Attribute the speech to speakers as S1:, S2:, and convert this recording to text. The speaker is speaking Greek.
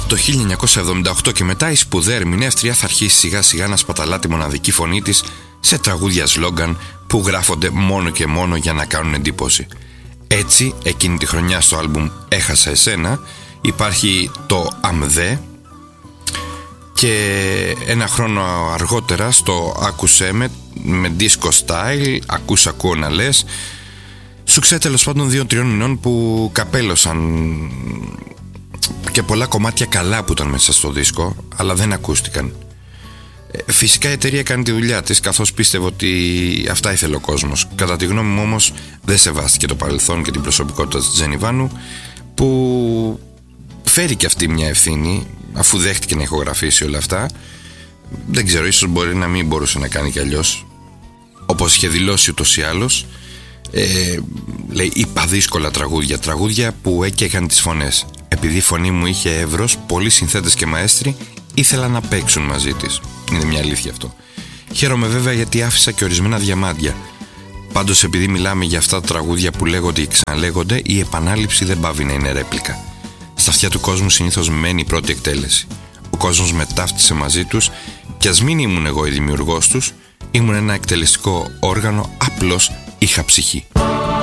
S1: το 1978 και μετά η σπουδαία ερμηνεύτρια θα αρχίσει σιγά σιγά να σπαταλά τη μοναδική φωνή της σε τραγούδια σλόγγαν που γράφονται μόνο και μόνο για να κάνουν εντύπωση. Έτσι, εκείνη τη χρονιά στο άλμπουμ «Έχασα εσένα» υπάρχει το «Αμδέ» και ένα χρόνο αργότερα στο «Άκουσέ με disco style», ακούω να λες, σουξέ τέλος πάντων 2-3 μηνών που καπέλωσαν και πολλά κομμάτια καλά που ήταν μέσα στο δίσκο, αλλά δεν ακούστηκαν. Φυσικά η εταιρεία κάνει τη δουλειά της, καθώς πίστευε ότι αυτά ήθελε ο κόσμος. Κατά τη γνώμη μου όμως δεν σεβάστηκε το παρελθόν και την προσωπικότητα της Τζενιβάνου, που φέρει και αυτή μια ευθύνη αφού δέχτηκε να ηχογραφήσει όλα αυτά. Δεν ξέρω, ίσως μπορεί να μην μπορούσε να κάνει κι αλλιώς, όπως είχε δηλώσει ούτως ή άλλως. Λέει, είπα δύσκολα τραγούδια που έκαιγαν τις φωνές. Επειδή η φωνή μου είχε εύρος, πολλοί συνθέτες και μαέστροι ήθελαν να παίξουν μαζί της. Είναι μια αλήθεια αυτό. Χαίρομαι βέβαια γιατί άφησα και ορισμένα διαμάντια. Πάντως, επειδή μιλάμε για αυτά τα τραγούδια που λέγονται και ξαναλέγονται, η επανάληψη δεν πάβει να είναι ρέπλικα. Στα αυτιά του κόσμου συνήθως μένει η πρώτη εκτέλεση. Ο κόσμος μετάφτισε μαζί τους και ας μην ήμουν εγώ η δημιουργός τους, ήμουν ένα εκτελεστικό όργανο, απλώς είχα ψυχή.